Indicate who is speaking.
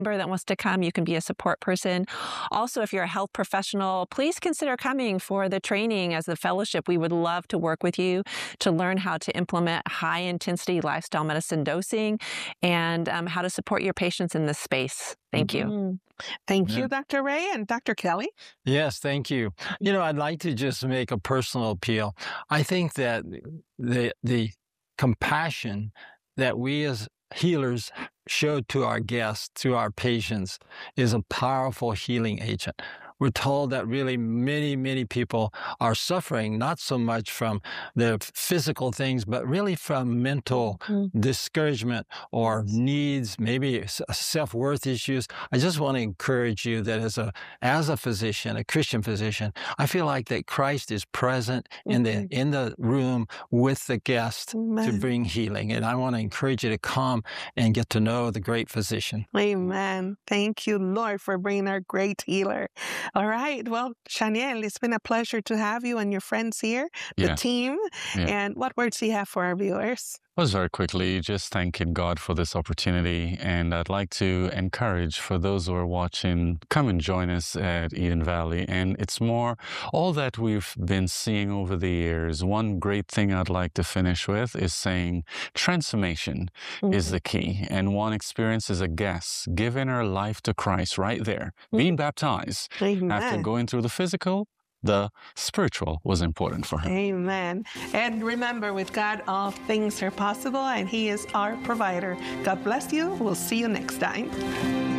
Speaker 1: that wants to come, you can be a support person. Also, if you're a health professional, please consider coming for the training as the fellowship. We would love to work with you to learn how to implement high-intensity lifestyle medicine dosing and how to support your patients in this space. Thank you.
Speaker 2: Thank you, Dr. Ray and Dr. Kelly.
Speaker 3: Yes, thank you. I'd like to just make a personal appeal. I think that the compassion that we as healers show to our guests, to our patients, is a powerful healing agent. We're told that really many people are suffering, not so much from the physical things, but really from mental discouragement or needs, maybe self-worth issues. I just want to encourage you that as a physician, a Christian physician, I feel like that Christ is present in the room with the guest to bring healing. And I want to encourage you to come and get to know the great physician.
Speaker 2: Amen. Thank you, Lord, for bringing our great healer. All right. Well, Shaniel, it's been a pleasure to have you and your friends here, the team. And what words do you have for our viewers?
Speaker 4: Well, very quickly, just thanking God for this opportunity. And I'd like to encourage for those who are watching, come and join us at Eden Valley. And it's more all that we've been seeing over the years. One great thing I'd like to finish with is saying transformation is the key. And one experience is a guest giving her life to Christ right there, being baptized.
Speaker 2: Amen.
Speaker 4: After going through the physical, the spiritual was important for her.
Speaker 2: Amen. And remember, with God, all things are possible, and He is our provider. God bless you. We'll see you next time.